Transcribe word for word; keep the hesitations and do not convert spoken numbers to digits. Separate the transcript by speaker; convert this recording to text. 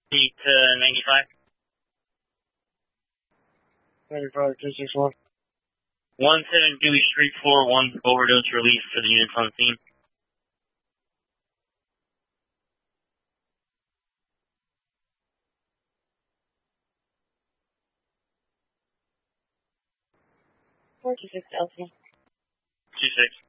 Speaker 1: Eight to ninety-five.
Speaker 2: ninety-five, two six one.
Speaker 1: One seven Dewey Street four one overdose relief for the units on scene.
Speaker 3: four two six L C.
Speaker 1: Two six.